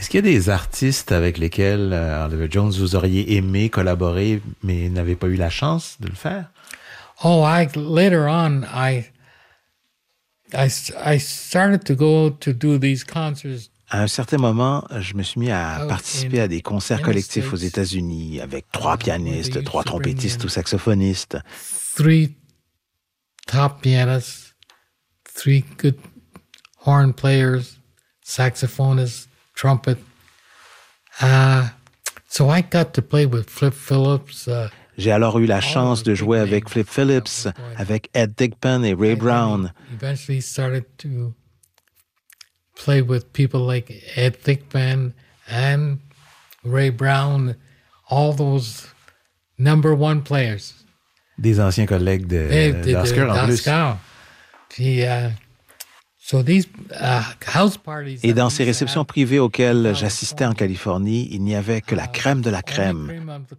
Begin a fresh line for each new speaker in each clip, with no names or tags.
Est-ce qu'il y a des artistes avec lesquels Oliver Jones vous auriez aimé collaborer, mais n'avez pas eu la chance de le faire?
Oh, later on, I started to go to do these concerts.
À un certain moment, je me suis mis à participer à des concerts collectifs aux États-Unis avec 3 pianistes, 3 trompettistes ou saxophonistes.
3 top pianists, 3 good horn players, saxophonists, trumpet. So I got to play with Flip Phillips.
J'ai alors eu la chance de jouer avec Flip Phillips, avec Ed Thigpen et Ray Brown.
Eventually started to play with people like Ed Thigpen and Ray Brown, all those number one players.
Des anciens collègues d'Oscar en plus.
Puis, so these, house parties.
Et dans ces réceptions privées auxquelles j'assistais en Californie, il n'y avait que la crème de la crème.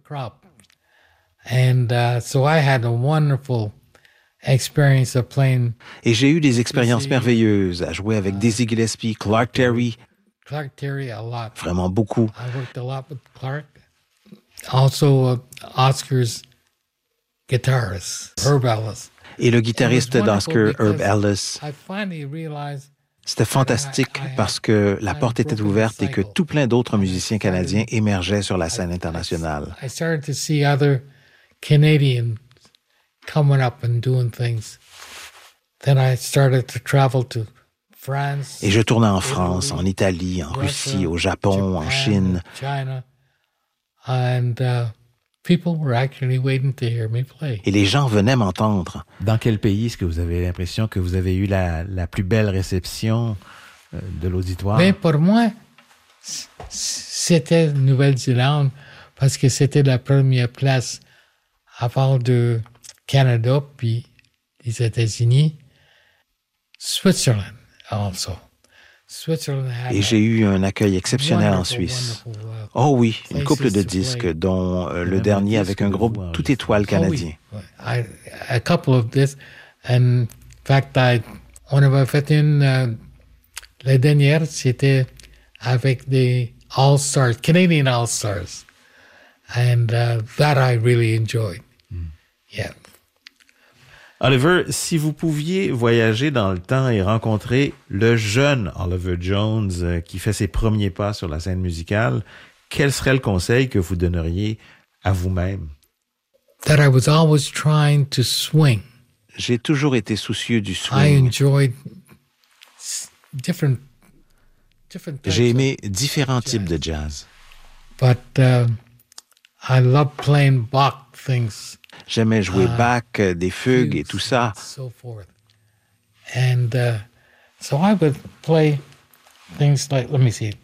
And so I had a wonderful experience of playing.
Et j'ai eu des expériences merveilleuses à jouer avec Dizzy Gillespie, Clark Terry.
Clark Terry a lot.
Vraiment beaucoup.
I worked a lot with Clark. Also, Oscar's guitarist, Herb Ellis.
Et le guitariste d'Oscar, Herb Ellis.
I finally realized
C'était fantastique parce que la porte était ouverte et que tout plein d'autres musiciens canadiens émergeaient sur la scène internationale.
I started to see other Canadians coming up and doing things. Then I started to travel to France.
Et je tournais en France, en Italie, en Russie, au Japon, en Chine.
China. And people were actually waiting to hear me play.
Et les gens venaient m'entendre.
Dans quel pays est-ce que vous avez l'impression que vous avez eu la plus belle réception de l'auditoire?
Mais pour moi, c'était Nouvelle-Zélande parce que c'était la première place avant de Canada puis les États-Unis. Switzerland also.
Et j'ai eu un accueil exceptionnel en Suisse. Oh oui, une couple de disques, dont le dernier avec un groupe tout étoile canadien.
A couple of this. In fact, on avait fait la dernière, c'était avec des All-Stars, Canadian All-Stars. And that I really enjoyed. Yeah.
Oliver, si vous pouviez voyager dans le temps et rencontrer le jeune Oliver Jones qui fait ses premiers pas sur la scène musicale, quel serait le conseil que vous donneriez à vous-même?
That I was always trying to swing.
J'ai toujours été soucieux du
I
swing.
enjoyed different
J'ai aimé différents types de jazz.
But I love playing Bach things.
J'aimais jouer Bach, des fugues et tout ça.
So forth. And so I would play things like, let me see,